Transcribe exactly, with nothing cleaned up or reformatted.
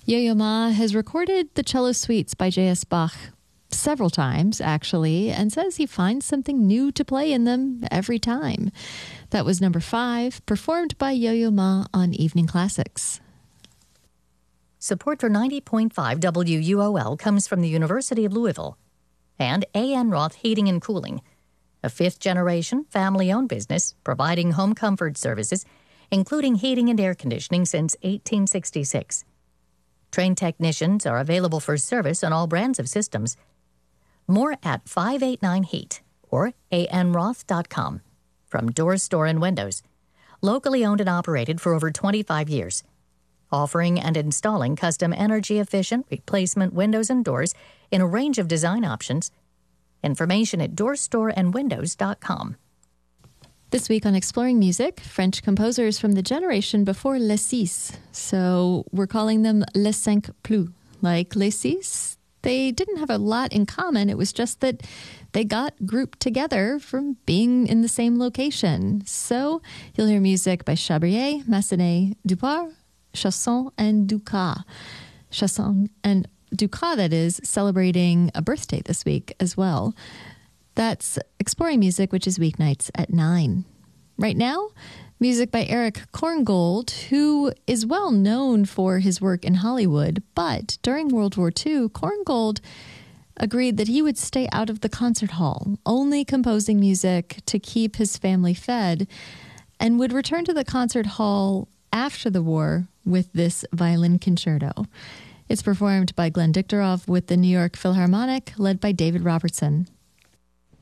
Yo-Yo Ma has recorded the cello suites by J S. Bach several times, actually, and says he finds something new to play in them every time. That was number five, performed by Yo-Yo Ma on Evening Classics. Support for ninety point five W U O L comes from the University of Louisville and A N Roth Heating and Cooling, a fifth-generation, family-owned business providing home comfort services, including heating and air conditioning since eighteen sixty-six. Trained technicians are available for service on all brands of systems. More at five eighty-nine heat or a n roth dot com. From Doors, Store, and Windows. Locally owned and operated for over twenty-five years. Offering and installing custom energy-efficient replacement windows and doors in a range of design options. Information at doors store and windows dot com. This week on Exploring Music, French composers from the generation before Les Six. So we're calling them Les Cinq Plus. Like Les Six, they didn't have a lot in common. It was just that they got grouped together from being in the same location. So you'll hear music by Chabrier, Massenet, Dupart, Chasson, and Dukas. Chasson and Dukas, that is, celebrating a birthday this week as well. That's Exploring Music, which is weeknights at nine. Right now, music by Erich Korngold, who is well known for his work in Hollywood, but during World War Two, Korngold agreed that he would stay out of the concert hall, only composing music to keep his family fed, and would return to the concert hall after the war with this violin concerto. It's performed by Glenn Dicteroff with the New York Philharmonic, led by David Robertson.